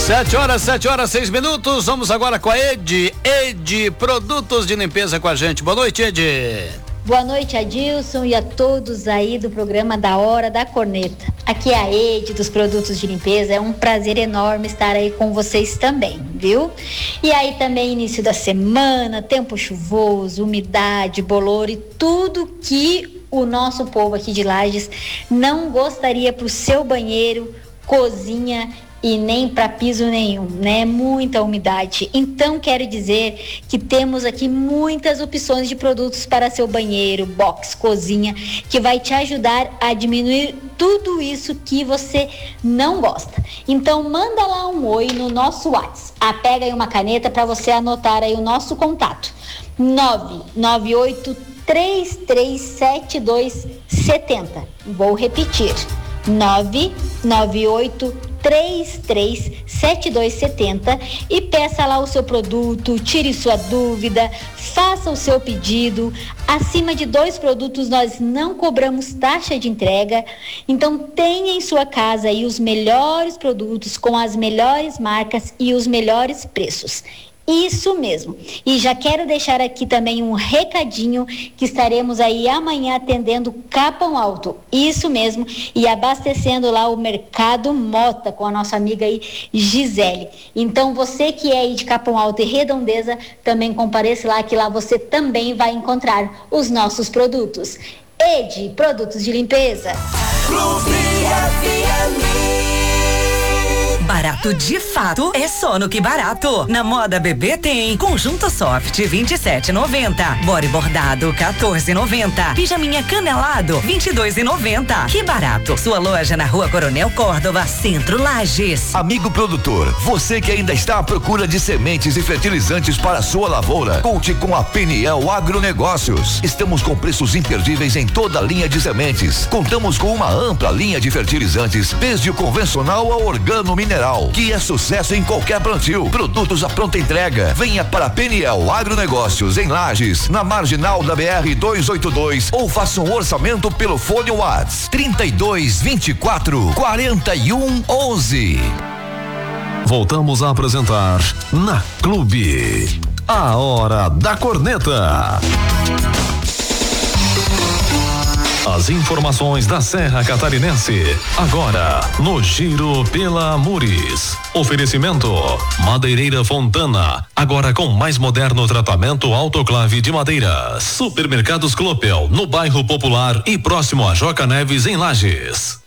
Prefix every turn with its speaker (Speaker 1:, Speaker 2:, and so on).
Speaker 1: 7h06. Vamos agora com a Edi Produtos de Limpeza com a gente. Boa noite, Edi.
Speaker 2: Boa noite, Adilson, e a todos aí do programa da Hora da Corneta. Aqui é a Edi dos Produtos de Limpeza. É um prazer enorme estar aí com vocês também, viu? E aí também início da semana, tempo chuvoso, umidade, bolor e tudo que o nosso povo aqui de Lages não gostaria para o seu banheiro, cozinha e nem para piso nenhum, né? Muita umidade. Então, quero dizer que temos aqui muitas opções de produtos para seu banheiro, box, cozinha, que vai te ajudar a diminuir tudo isso que você não gosta. Então, manda lá um oi no nosso WhatsApp. Pega aí uma caneta para você anotar aí o nosso contato. 998 337270. Vou repetir. 998337270 e peça lá o seu produto, tire sua dúvida, faça o seu pedido. Acima de 2 produtos nós não cobramos taxa de entrega, então tenha em sua casa aí os melhores produtos com as melhores marcas e os melhores preços. Isso mesmo. E já quero deixar aqui também um recadinho que estaremos aí amanhã atendendo Capão Alto. Isso mesmo. E abastecendo lá o Mercado Mota com a nossa amiga aí Gisele. Então você que é aí de Capão Alto e Redondeza, também compareça lá que lá você também vai encontrar os nossos produtos. Edi, Produtos de Limpeza.
Speaker 3: Barato de fato é só no Que Barato. Na moda bebê tem conjunto soft 27,90, body bordado 14,90, pijaminha canelado 22,90. Que Barato. Sua loja na Rua Coronel Córdova, Centro Lages.
Speaker 4: Amigo produtor, você que ainda está à procura de sementes e fertilizantes para a sua lavoura, conte com a Peniel Agronegócios. Estamos com preços imperdíveis em toda a linha de sementes. Contamos com uma ampla linha de fertilizantes, desde o convencional ao organo mineral, que é sucesso em qualquer plantio. Produtos à pronta entrega. Venha para Peniel Agronegócios em Lages, na marginal da BR 282, ou faça um orçamento pelo fone WhatsApp 3224-4111.
Speaker 5: Voltamos a apresentar na Clube a Hora da Corneta. As informações da Serra Catarinense, agora no Giro pela Amures. Oferecimento Madeireira Fontana, agora com mais moderno tratamento autoclave de madeiras. Supermercados Clopel, no bairro Popular e próximo a Joca Neves em Lages.